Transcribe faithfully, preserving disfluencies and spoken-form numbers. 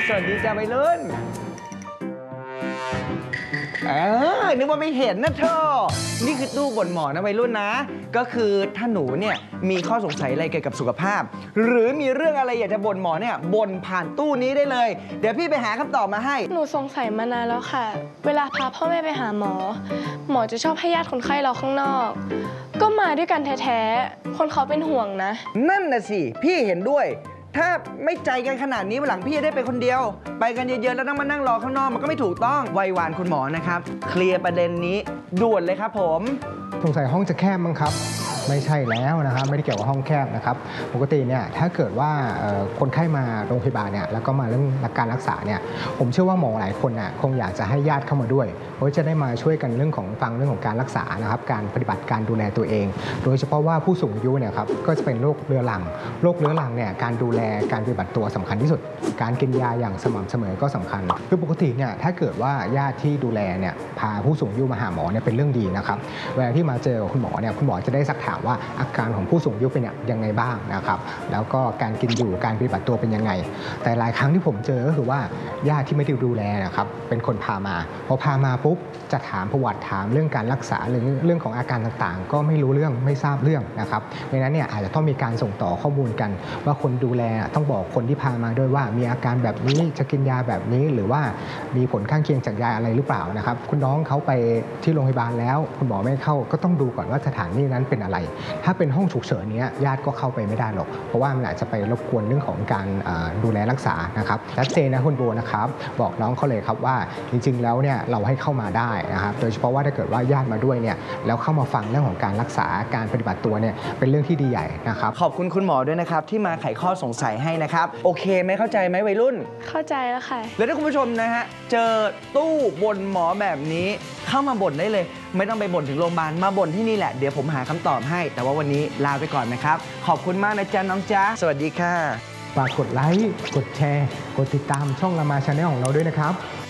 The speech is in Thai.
สวัสดีจ้าวัยรุ่นเออนึกว่าไม่เห็นนะเธอนี่คือตู้บ่นหมอนะวัยรุ่นนะก็คือถ้าหนูเนี่ยมีข้อสงสัยอะไรเกี่ยวกับสุขภาพหรือมีเรื่องอะไรอยากจะบ่นหมอเนี่ยบ่นผ่านตู้นี้ได้เลยเดี๋ยวพี่ไปหาคำตอบมาให้หนูสงสัยมานานแล้วค่ะ เวลาพาพ่อแม่ไปหาหมอหมอจะชอบให้ญาติคนไข้เราข้างนอกก็มาด้วยกันแท้ๆคนเขาเป็นห่วงนะนั่นน่ะสิพี่เห็นด้วยถ้าไม่ใจกันขนาดนี้วันหลังพี่จะได้ไปคนเดียวไปกันเยอะๆแล้วนั่งมานั่งรอข้างนอกมันก็ไม่ถูกต้องไววานคุณหมอนะครับเคลียร์ประเด็นนี้ด่วนเลยครับผมสงสัยห้องจะแคบมั้งครับไม่ใช่แล้วนะครับไม่ได้เกี่ยวกับห้องแคบนะครับปกติเนี่ยถ้าเกิดว่าคนไข้มาโรงพยาบาลเนี่ยแล้วก็มาเรื่องการรักษาเนี่ยผมเชื่อว่าหมอหลายคนน่ะคงอยากจะให้ญาติเข้ามาด้วยเพราะจะได้มาช่วยกันเรื่องของฟังเรื่องของการรักษานะครับการปฏิบัติการดูแลตัวเองโดยเฉพาะว่าผู้สูงอายุเนี่ยครับก็จะเป็นโรคเรื้อรังโรคเรื้อรังเนี่ยการดูแลการปฏิบัติตัวสำคัญที่สุดการกินยาอย่างสม่ำเสมอก็สำคัญคือปกติเนี่ยถ้าเกิดว่าญาติที่ดูแลเนี่ยพาผู้สูงอายุมาหาหมอเนี่ยเป็นเรื่องดีนะครับเวลาที่มาเจอคุณหมอเนี่ยคุณหมอจะได้สักถามว่าอาการของผู้สูงอายุเป็นยังไงบ้างนะครับแล้วก็การกินอยู่การปฏิบัติตัวเป็นยังไงแต่หลายครั้งที่ผมเจอก็คือว่าญาติที่ไม่ได้ดูแลนะครับเป็นคนพามาพอพามาปุ๊บจะถามประวัติถามเรื่องการรักษาหรือเรื่องของอาการต่างๆก็ไม่รู้เรื่องไม่ทราบเรื่องนะครับเพราะฉะนั้นเนี่ยอาจจะต้องมีการส่งต่อข้อมูลกันว่าคนดูแลต้องบอกคนที่พามาด้วยว่ามีอาการแบบนี้จะกินยาแบบนี้หรือว่ามีผลข้างเคียงจากยาอะไรหรือเปล่านะครับคุณน้องเขาไปที่โรงพยาบาลแล้วคุณหมอไม่เข้าก็ต้องดูก่อนว่าสถานที่นั้นเป็นอะไรถ้าเป็นห้องฉุกเฉินนี้ญาติก็เข้าไปไม่ได้หรอกเพราะว่ามันอาจจะไปรบกวนเรื่องของการดูแลรักษานะครับชัดเจนนะคุณโบนะครับบอกน้องเขาเลยครับว่าจริงๆแล้วเนี่ยเราให้เข้ามาได้นะครับโดยเฉพาะว่าถ้าเกิดว่าญาติมาด้วยเนี่ยแล้วเข้ามาฟังเรื่องของการรักษาการปฏิบัติตัวเนี่ยเป็นเรื่องที่ดีใหญ่นะครับขอบคุณคุณหมอด้วยนะครับที่มาไขข้อสงสัยให้นะครับโอเคไหมเข้าใจไหมวัยรุ่นเข้าใจแล้วค่ะแล้วถ้าคุณผู้ชมนะฮะเจอตู้บ่นหมอแบบนี้เข้ามาบ่นได้เลยไม่ต้องไปบ่นถึงโรงพยาบาลมาบ่นที่นี่แหละเดี๋ยวผมหาคำตอบให้แต่ว่าวันนี้ลาไปก่อนนะครับขอบคุณมากนะจ๊ะน้องจ๊ะสวัสดีค่ะฝากกดไลค์กดแชร์กดติดตามช่องละมาชาแนลของเราด้วยนะครับ